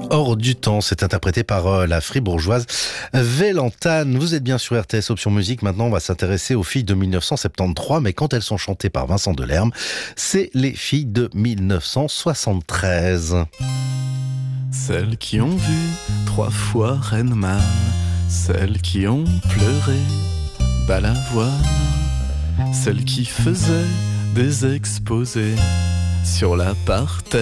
Hors du temps, c'est interprété par la fribourgeoise Vélantane. Vous êtes bien sur RTS Option Musique. Maintenant, on va s'intéresser aux filles de 1973, mais quand elles sont chantées par Vincent Delerme, c'est les filles de 1973. Celles qui ont vu 3 fois Rainman, celles qui ont pleuré Balavoine, celles qui faisaient des exposés sur la parterre.